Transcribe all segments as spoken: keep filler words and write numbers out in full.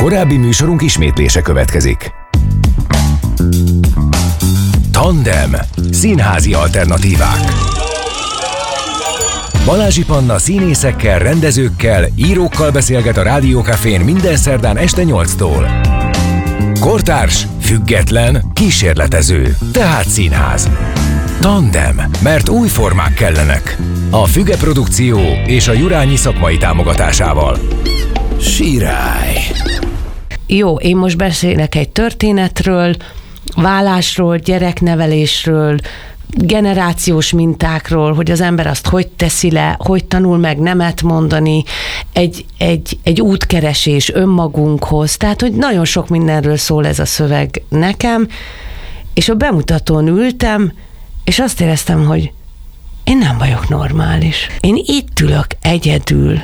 Korábbi műsorunk ismétlése következik. Tandem. Színházi alternatívák. Balázsi Panna színészekkel, rendezőkkel, írókkal beszélget a Rádiókafén minden szerdán este nyolctól. Kortárs, független, kísérletező, tehát színház. Tandem, mert új formák kellenek. A Füge Produkció és a Jurányi szakmai támogatásával. Sirály! Jó, én most beszélek egy történetről, vállásról, gyereknevelésről, generációs mintákról, hogy az ember azt hogy teszi le, hogy tanul meg nemet mondani, egy, egy, egy útkeresés önmagunkhoz. Tehát, hogy nagyon sok mindenről szól ez a szöveg nekem, és a bemutatón ültem, és azt éreztem, hogy én nem vagyok normális. Én itt ülök egyedül,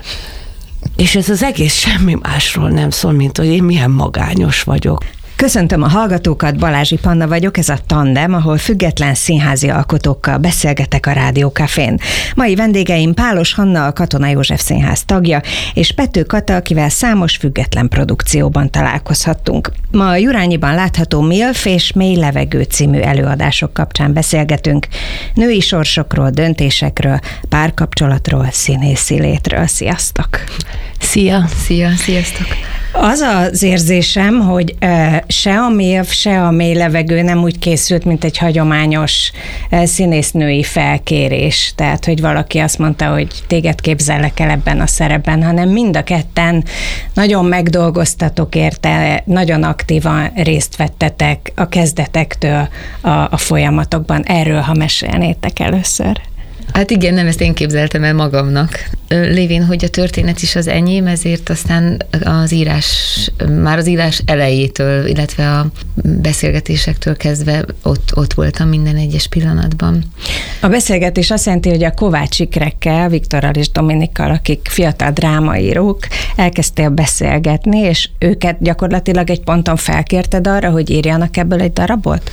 és ez az egész semmi másról nem szól, mint hogy én milyen magányos vagyok. Köszöntöm a hallgatókat, Balázsi Panna vagyok, ez a Tandem, ahol független színházi alkotókkal beszélgetek a Rádiókafén. Mai vendégeim Pálos Hanna, a Katona József Színház tagja, és Pető Kata, akivel számos független produkcióban találkozhattunk. Ma a Jurányiban látható MILF és Mély levegő című előadások kapcsán beszélgetünk női sorsokról, döntésekről, párkapcsolatról, színészi létről. Sziasztok! Szia! Szia! Sziasztok! Az az érzésem, hogy se a MILF, se a Mély levegő nem úgy készült, mint egy hagyományos színésznői felkérés. Tehát, hogy valaki azt mondta, hogy téged képzellek el ebben a szerepben, hanem mind a ketten nagyon megdolgoztatok érte, nagyon aktívan részt vettetek a kezdetektől a, a folyamatokban. Erről, ha mesélnétek először. Hát igen, nem ezt én képzeltem el magamnak. Lévén, hogy a történet is az enyém, ezért aztán az írás, már az írás elejétől, illetve a beszélgetésektől kezdve ott, ott voltam minden egyes pillanatban. A beszélgetés azt jelenti, hogy a Kovács Ikrekkel, Viktorral és Dominikkal, akik fiatal drámaírók, elkezdtél beszélgetni, és őket gyakorlatilag egy ponton felkérted arra, hogy írjanak ebből egy darabot?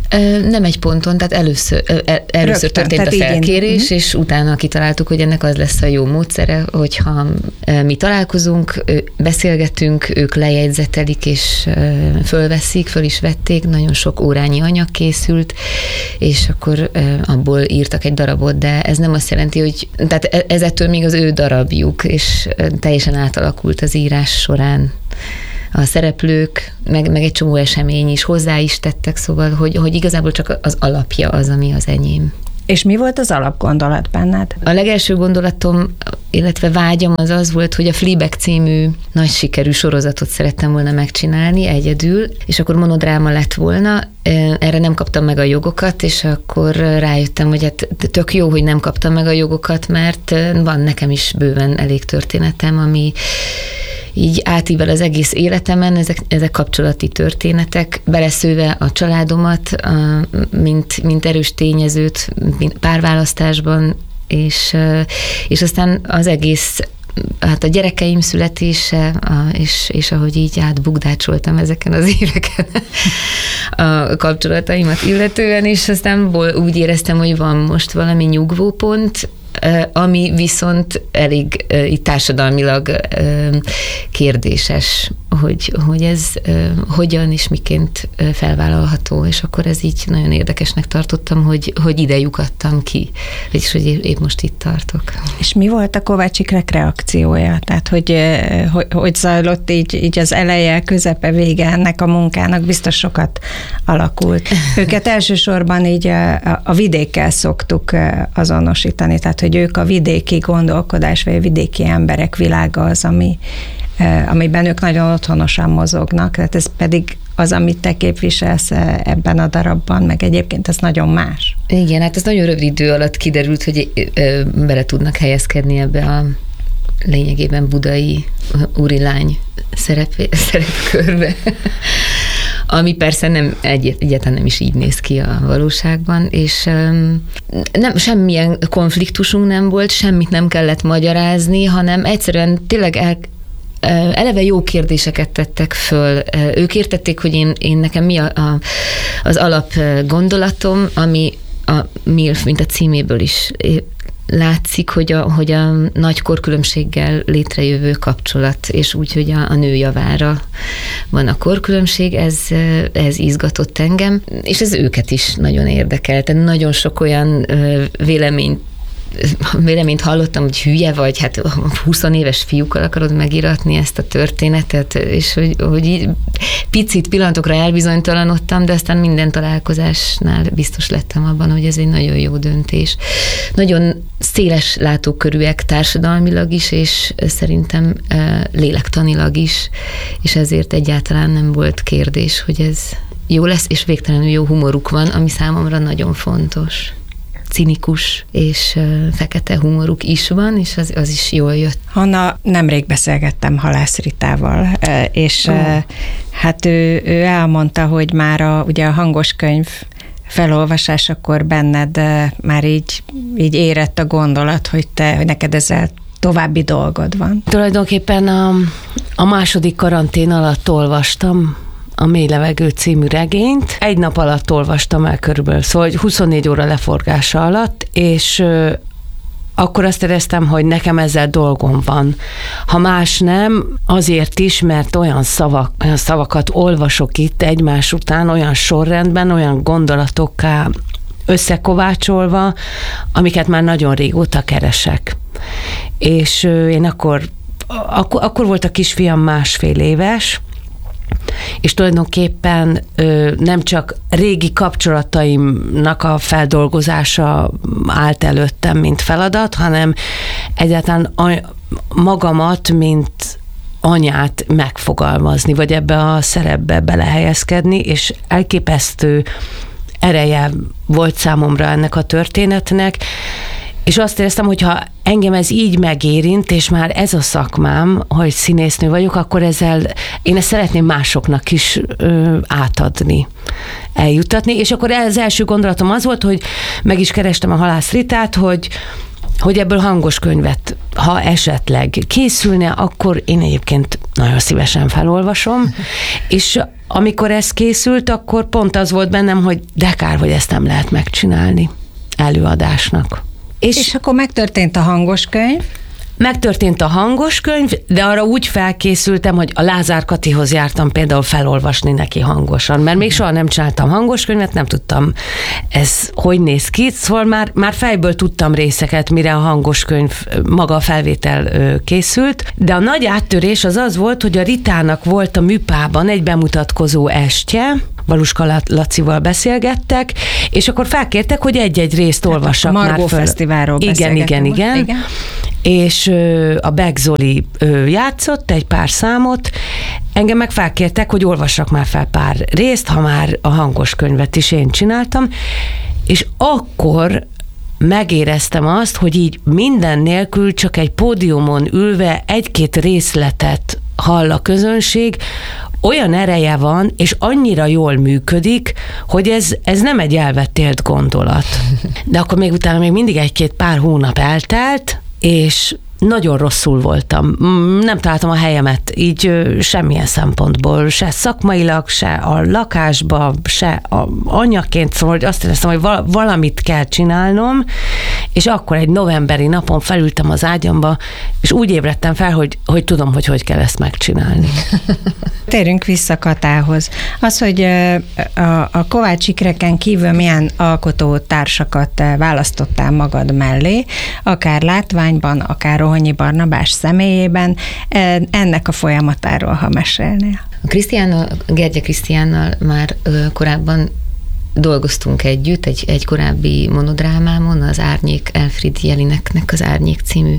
Nem egy ponton, tehát először, először Rögtön, történt a felkérés, igen. És utána kitaláltuk, hogy ennek az lesz a jó módszere, hogyha mi találkozunk, beszélgetünk, ők lejegyzetelik és fölveszik, föl is vették, nagyon sok órányi anyag készült, és akkor abból írtak egy darabot, de ez nem azt jelenti, hogy tehát ez ettől még az ő darabjuk, és teljesen átalakult az írás során. A szereplők, meg, meg egy csomó esemény is hozzá is tettek, szóval, hogy, hogy igazából csak az alapja az, ami az enyém. És mi volt az alapgondolat benned? A legelső gondolatom, illetve vágyam az az volt, hogy a Fleabag című nagy sikerű sorozatot szerettem volna megcsinálni egyedül, és akkor monodráma lett volna. Erre nem kaptam meg a jogokat, és akkor rájöttem, hogy hát tök jó, hogy nem kaptam meg a jogokat, mert van nekem is bőven elég történetem, ami így átível az egész életemen, ezek, ezek kapcsolati történetek, beleszőve a családomat, a, mint, mint erős tényezőt mint párválasztásban, és, és aztán az egész, hát a gyerekeim születése, a, és, és ahogy így átbukdácsoltam ezeken az éveken a kapcsolataimat illetően, és aztán úgy éreztem, hogy van most valami nyugvópont, ami viszont elég itt társadalmilag kérdéses, hogy, hogy ez hogyan és miként felvállalható, és akkor ez így nagyon érdekesnek tartottam, hogy, hogy ide lyukadtam ki, és hogy épp most itt tartok. És mi volt a Kovács Ikrek reakciója? Tehát, hogy, hogy, hogy zajlott így, így az eleje, közepe, vége ennek a munkának? Biztos sokat alakult. Őket elsősorban így a, a vidékkel szoktuk azonosítani, tehát, hogy ők a vidéki gondolkodás, vagy a vidéki emberek világa az, ami, amiben ők nagyon otthonosan mozognak, tehát ez pedig az, amit te képviselsz ebben a darabban, meg egyébként ez nagyon más. Igen, hát ez nagyon rövid idő alatt kiderült, hogy bele tudnak helyezkedni ebbe a lényegében budai úrilány szerep, szerepkörbe. Ami persze nem, egy, egyáltalán nem is így néz ki a valóságban, és um, nem, semmilyen konfliktusunk nem volt, semmit nem kellett magyarázni, hanem egyszerűen tényleg el, eleve jó kérdéseket tettek föl. Ők értették, hogy én, én nekem mi a, a, az alap gondolatom, ami a MILF, mint a címéből is látszik, hogy a, hogy a nagy korkülönbséggel létrejövő kapcsolat, és úgy, hogy a, a nő javára van a korkülönbség, ez, ez izgatott engem, és ez őket is nagyon érdekelte. Nagyon sok olyan véleményt véleményt hallottam, hogy hülye vagy, hát húsz éves fiúkkal akarod megiratni ezt a történetet, és hogy, hogy így picit pillanatokra elbizonytalanodtam, de aztán minden találkozásnál biztos lettem abban, hogy ez egy nagyon jó döntés. Nagyon széles látókörűek társadalmilag is, és szerintem lélektanilag is, és ezért egyáltalán nem volt kérdés, hogy ez jó lesz, és végtelenül jó humoruk van, ami számomra nagyon fontos. Cinikus és fekete humoruk is van, és az, az is jól jött. Hanna, nemrég beszélgettem Halász Ritával, és oh. hát ő, ő elmondta, hogy már a, ugye a hangos könyv felolvasásakor benned már így, így érett a gondolat, hogy te, hogy neked ezzel további dolgod van. Tulajdonképpen a, a második karantén alatt olvastam a Mély levegő című regényt. Egy nap alatt olvastam el körülbelül, szóval huszonnégy óra leforgása alatt, és ö, akkor azt éreztem, hogy nekem ezzel dolgom van. Ha más nem, azért is, mert olyan, szavak, olyan szavakat olvasok itt egymás után, olyan sorrendben, olyan gondolatokká összekovácsolva, amiket már nagyon régóta keresek. És ö, én akkor, akkor, akkor volt a kisfiam másfél éves, és tulajdonképpen ö, nem csak régi kapcsolataimnak a feldolgozása állt előttem, mint feladat, hanem egyáltalán a, magamat, mint anyát megfogalmazni, vagy ebbe a szerepbe belehelyezkedni, és elképesztő ereje volt számomra ennek a történetnek, és azt éreztem, hogy ha engem ez így megérint, és már ez a szakmám, hogy színésznő vagyok, akkor ezzel én ezt szeretném másoknak is ö, átadni, eljutatni. És akkor az első gondolatom az volt, hogy meg is kerestem a Halász Ritát, hogy hogy ebből hangos könyvet, ha esetleg készülne, akkor én egyébként nagyon szívesen felolvasom, és amikor ez készült, akkor pont az volt bennem, hogy de kár, hogy ezt nem lehet megcsinálni előadásnak. És, és akkor megtörtént a hangos könyv? Megtörtént a hangos könyv, de arra úgy felkészültem, hogy a Lázár Katihoz jártam például felolvasni neki hangosan, mert még soha nem csináltam hangos könyvet, nem tudtam ez hogy néz ki, szóval már, már fejből tudtam részeket, mire a hangos könyv maga a felvétel készült, de a nagy áttörés az az volt, hogy a Ritának volt a Műpában egy bemutatkozó estje, Valuska Lacival beszélgettek, és akkor felkértek, hogy egy-egy részt olvassak már föl. Margó Fesztiválról igen, igen, igen, igen. És a Beck Zoli játszott egy pár számot, engem meg felkértek, hogy olvassak már fel pár részt, ha már a hangos könyvet is én csináltam, és akkor megéreztem azt, hogy így minden nélkül csak egy pódiumon ülve egy-két részletet hall a közönség, olyan ereje van, és annyira jól működik, hogy ez, ez nem egy elvett élt gondolat. De akkor még utána még mindig egy-két pár hónap eltelt, és nagyon rosszul voltam. Nem találtam a helyemet így semmilyen szempontból, se szakmailag, se a lakásba, se a anyaként, szóval hogy azt éreztem, hogy valamit kell csinálnom, és akkor egy novemberi napon felültem az ágyamba, és úgy ébredtem fel, hogy, hogy tudom, hogy hogy kell ezt megcsinálni. Térjünk vissza Katához. Az, hogy a, a Kovács ikreken kívül milyen alkotótársakat választottál magad mellé, akár látványban, akár Rohonyi Barnabás személyében, ennek a folyamatáról, ha mesélnél. A Krisztiánnal, Gergye Krisztiánnal már korábban dolgoztunk együtt egy, egy korábbi monodrámámon, az Árnyék, Elfried Jelineknek az Árnyék című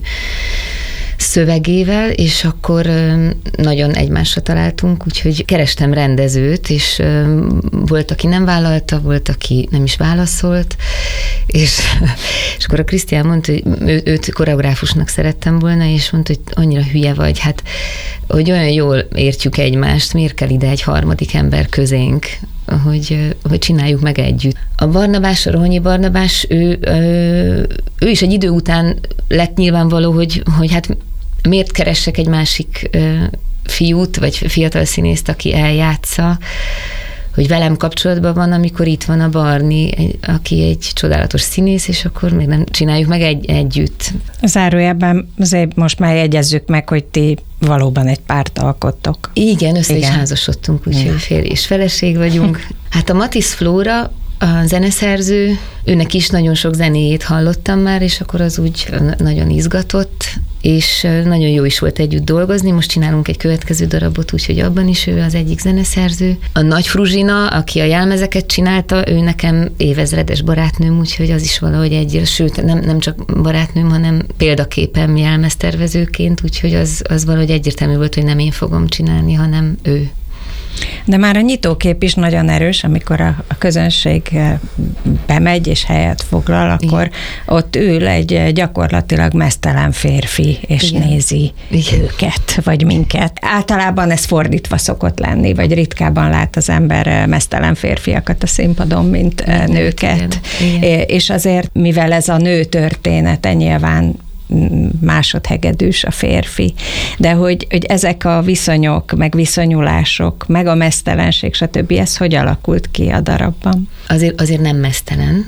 szövegével, és akkor nagyon egymásra találtunk, úgyhogy kerestem rendezőt, és volt, aki nem vállalta, volt, aki nem is válaszolt, és, és akkor a Krisztián mondta, hogy ő, őt koreográfusnak szerettem volna, és mondta, hogy annyira hülye vagy, hát, hogy olyan jól értjük egymást, miért kell ide egy harmadik ember közénk, hogy, hogy csináljuk meg együtt. A Barnabás, a Rohonyi Barnabás, ő, ő is egy idő után lett nyilvánvaló, hogy, hogy hát miért keressek egy másik fiút, vagy fiatal színészt, aki eljátsza, hogy velem kapcsolatban van, amikor itt van a Barni, aki egy csodálatos színész, és akkor még nem csináljuk meg egy, együtt. Zárójelben azért most már jegyezzük meg, hogy ti valóban egy párt alkottok. Igen, össze Igen. is házasodtunk, úgyhogy férj és feleség vagyunk. Hát a Matisz Flóra, a zeneszerző, őnek is nagyon sok zenéjét hallottam már, és akkor az úgy nagyon izgatott, és nagyon jó is volt együtt dolgozni. Most csinálunk egy következő darabot, úgyhogy abban is ő az egyik zeneszerző. A Nagy Fruzsina, aki a jelmezeket csinálta, ő nekem évezredes barátnőm, úgyhogy az is valahogy egy, sőt, nem, nem csak barátnőm, hanem példaképem jelmeztervezőként, úgyhogy az, az valahogy egyértelmű volt, hogy nem én fogom csinálni, hanem ő. De már a nyitókép is nagyon erős, amikor a, a közönség bemegy és helyet foglal, akkor Igen. ott ül egy gyakorlatilag meztelen férfi, és Igen. nézi Igen. őket, vagy minket. Általában ez fordítva szokott lenni, vagy ritkában lát az ember meztelen férfiakat a színpadon, mint Igen. nőket. Igen. Igen. És azért, mivel ez a nő története nyilván másodhegedűs a férfi, de hogy, hogy ezek a viszonyok, meg viszonyulások, meg a meztelenség, stb. Ez hogy alakult ki a darabban? Azért, azért nem meztelen.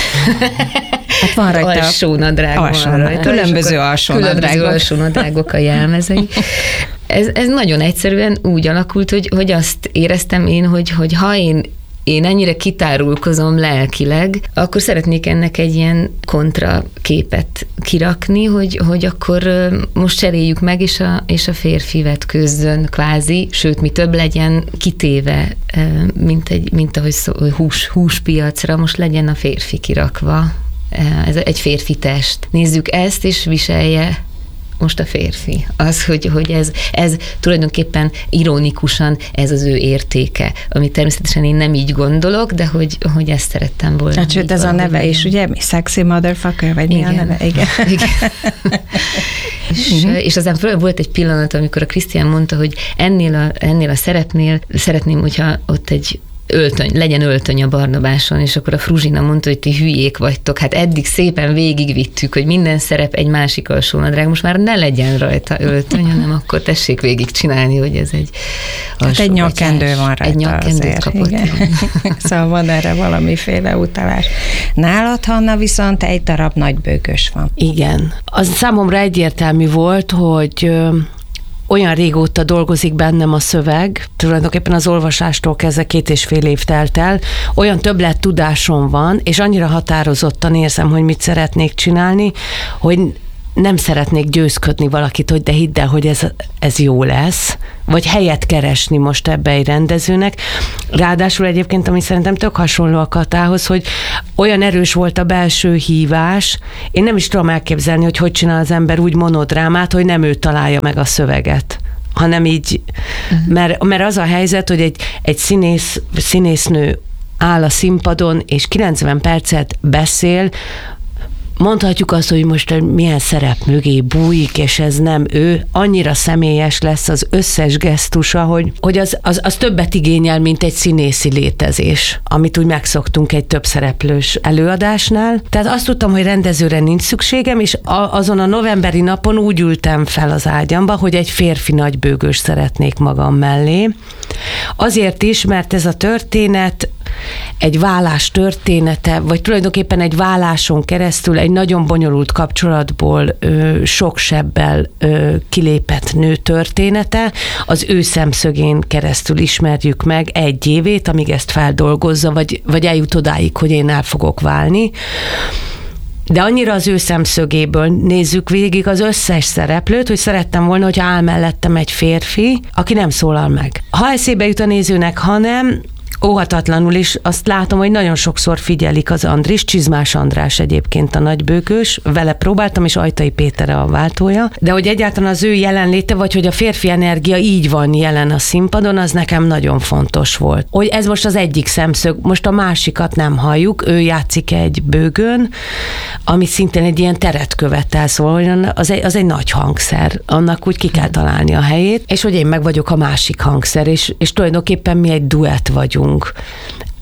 Hát van rajta alsónadrág alsó, van rajta. Különböző alsónadrágok. Különböző alsónadrágok a jelmezei. Ez, ez nagyon egyszerűen úgy alakult, hogy, hogy azt éreztem én, hogy, hogy ha én én ennyire kitárulkozom lelkileg, akkor szeretnék ennek egy ilyen kontraképet kirakni, hogy, hogy akkor most cseréljük meg, és a, és a férfi vetkőzzön kvázi, sőt, mi több legyen kitéve, mint, egy, mint ahogy szó, hús, húspiacra, most legyen a férfi kirakva. Ez egy férfi test. Nézzük ezt, és viselje most a férfi. Az, hogy, hogy ez, ez tulajdonképpen ironikusan ez az ő értéke, amit természetesen én nem így gondolok, de hogy, hogy ezt szerettem volna. Hát sőt, ez a neve is, ugye? Mi? Sexy motherfucker, vagy Igen. mi a neve? Igen. Igen. és, uh-huh. és aztán volt egy pillanat, amikor a Krisztián mondta, hogy ennél a, ennél a szerepnél szeretném, hogyha ott egy öltöny, legyen öltöny a Barnabáson, és akkor a Fruzsina mondta, hogy ti hülyék vagytok. Hát eddig szépen végigvittük, hogy minden szerep egy másik alsónadrág, most már ne legyen rajta öltöny, hanem akkor tessék végig csinálni, hogy ez egy hát egy nyakkendő van rajta. Egy nyakkendőt kapott. Szóval van erre valamiféle utalás. Nálad, Hanna, viszont egy darab nagybőgös van. Igen. Az számomra egyértelmű volt, hogy olyan régóta dolgozik bennem a szöveg, tulajdonképpen az olvasástól kezdve két és fél év telt el, olyan többlet tudásom van, és annyira határozottan érzem, hogy mit szeretnék csinálni, hogy nem szeretnék győzködni valakit, hogy de hidd el, hogy ez, ez jó lesz, vagy helyet keresni most ebbe egy rendezőnek. Ráadásul egyébként, ami szerintem tök hasonló a Katához, hogy olyan erős volt a belső hívás, én nem is tudom elképzelni, hogy hogy csinál az ember úgy monodrámát, hogy nem ő találja meg a szöveget, hanem így, uh-huh. mert, mert az a helyzet, hogy egy, egy színész, színésznő áll a színpadon, és kilencven percet beszél, mondhatjuk azt, hogy most milyen szerep mögé bújik, és ez nem ő, annyira személyes lesz az összes gesztusa, hogy, hogy az, az, az többet igényel, mint egy színészi létezés, amit úgy megszoktunk egy több szereplős előadásnál. Tehát azt tudtam, hogy rendezőre nincs szükségem, és a, azon a novemberi napon úgy ültem fel az ágyamba, hogy egy férfi nagybőgős szeretnék magam mellé. Azért is, mert ez a történet egy vállás története, vagy tulajdonképpen egy válláson keresztül egy nagyon bonyolult kapcsolatból ö, sok sebbel ö, kilépett nő története. Az ő szemszögén keresztül ismerjük meg egy évét, amíg ezt feldolgozza, vagy, vagy eljut odáig, hogy én el fogok válni. De annyira az ő szemszögéből nézzük végig az összes szereplőt, hogy szerettem volna, hogy áll mellettem egy férfi, aki nem szólal meg. Ha eszébe jut a nézőnek, ha nem, óhatatlanul is azt látom, hogy nagyon sokszor figyelik az Andris, Csizmás András egyébként a nagybőgős, vele próbáltam, és Ajtai Péter a váltója, de hogy egyáltalán az ő jelenléte, vagy hogy a férfi energia így van jelen a színpadon, az nekem nagyon fontos volt. Hogy ez most az egyik szemszög, most a másikat nem halljuk, ő játszik egy bőgőn, ami szintén egy ilyen teret követel, szóval az egy, az egy nagy hangszer, annak úgy ki kell találni a helyét, és hogy én meg vagyok a másik hangszer, és, és tulajdonképpen mi egy duett vagyunk.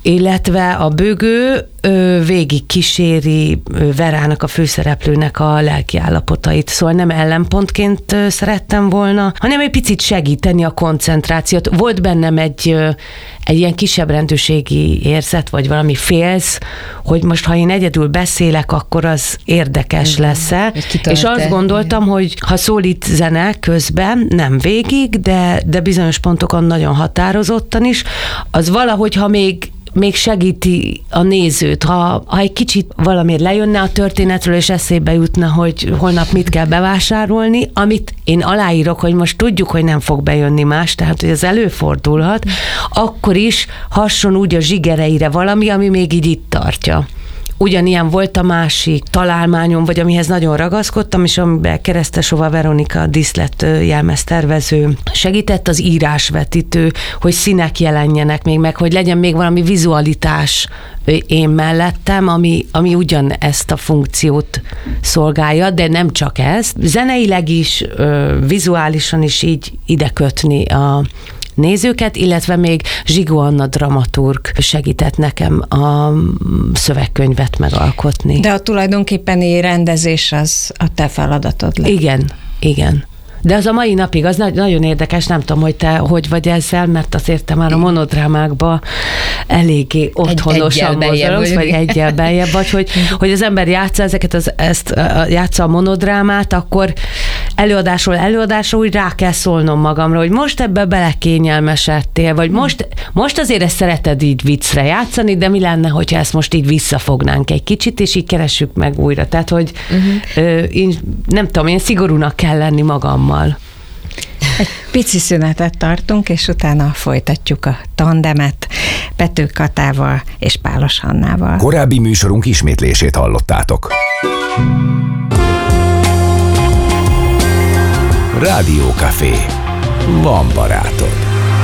illetve a bőgő ö, végig kíséri ö, Verának, a főszereplőnek a lelki állapotait. Szóval nem ellenpontként ö, szerettem volna, hanem egy picit segíteni a koncentrációt. Volt bennem egy, ö, egy ilyen kisebb rendőrségi érzet, vagy valami félsz, hogy most ha én egyedül beszélek, akkor az érdekes lesz-e. És azt gondoltam, hogy ha szólít zene közben, nem végig, de, de bizonyos pontokon nagyon határozottan is, az valahogy, ha még még segíti a nézőt, ha, ha egy kicsit valamiért lejönne a történetről, és eszébe jutna, hogy holnap mit kell bevásárolni, amit én aláírok, hogy most tudjuk, hogy nem fog bejönni más, tehát hogy ez előfordulhat, akkor is hasson úgy a zsigereire valami, ami még így itt tartja. Ugyanilyen volt a másik találmányom, vagy amihez nagyon ragaszkodtam, és amiben Keresztesova Veronika díszlet jelmeztervező segített, az írásvetítő, hogy színek jelenjenek még meg, hogy legyen még valami vizualitás én mellettem, ami, ami ugyan ezt a funkciót szolgálja, de nem csak ez. Zeneileg is, vizuálisan is így ide kötni a nézőket, illetve még Zsigó Anna dramaturg segített nekem a szövegkönyvet megalkotni. De a tulajdonképpeni rendezés az a te feladatod lett. Igen, igen. De az a mai napig, az nagyon érdekes, nem tudom, hogy te hogy vagy ezzel, mert azért te már a monodrámákban eléggé otthonosan mozogsz, vagy egyel beljebb vagy, hogy, hogy az ember játsza ezeket, az, ezt játsza a monodrámát, akkor előadásról előadásról úgy rá kell szólnom magamra, hogy most ebbe belekényelmesedtél, vagy most, most azért ezt szereted így viccre játszani, de mi lenne, hogyha ezt most így visszafognánk egy kicsit, és így keressük meg újra. Tehát, hogy uh-huh. ö, én, nem tudom, én szigorúnak kell lenni magammal. Egy pici szünetet tartunk, és utána folytatjuk a tandemet Pető Katával és Pálos Hannával. Korábbi műsorunk ismétlését hallottátok. Rádió Café. Van barátod.